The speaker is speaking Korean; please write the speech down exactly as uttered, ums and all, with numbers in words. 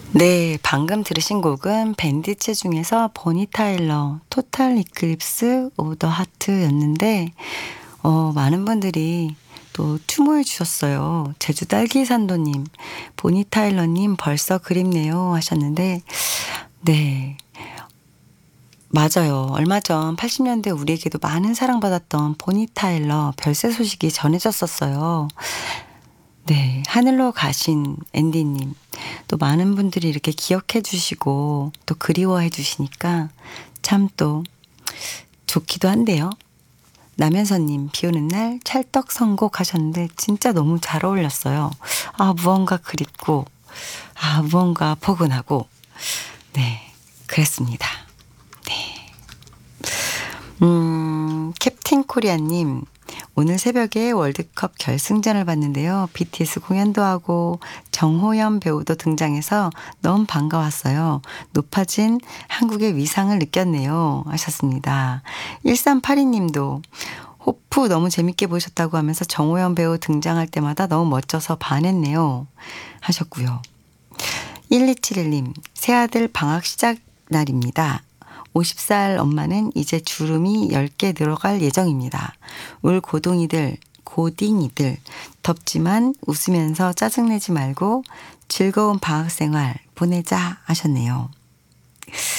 네, 방금 들으신 곡은 밴디츠 중에서 보니 타일러 토탈 이클립스 오브 더 하트였는데 어 많은 분들이 또 추모해 주셨어요. 제주 딸기산도님, 보니 타일러님 벌써 그립네요 하셨는데 네, 맞아요. 얼마 전 팔십 년대 우리에게도 많은 사랑받았던 보니 타일러 별세 소식이 전해졌었어요. 네, 하늘로 가신 앤디님. 또 많은 분들이 이렇게 기억해 주시고 또 그리워해 주시니까 참 또 좋기도 한데요. 남현서님, 비 오는 날 찰떡 선곡 하셨는데 진짜 너무 잘 어울렸어요. 아, 무언가 그립고, 아, 무언가 포근하고, 네, 그랬습니다. 네. 음, 캡틴 코리아님, 오늘 새벽에 월드컵 결승전을 봤는데요. 비티에스 공연도 하고 정호연 배우도 등장해서 너무 반가웠어요. 높아진 한국의 위상을 느꼈네요 하셨습니다. 일삼팔이 님도 호프 너무 재밌게 보셨다고 하면서 정호연 배우 등장할 때마다 너무 멋져서 반했네요 하셨고요. 일이칠일 님, 새아들 방학 시작 날입니다. 오십 살 엄마는 이제 주름이 열 개 늘어갈 예정입니다. 울 고동이들, 고딩이들, 덥지만 웃으면서 짜증내지 말고 즐거운 방학 생활 보내자 하셨네요.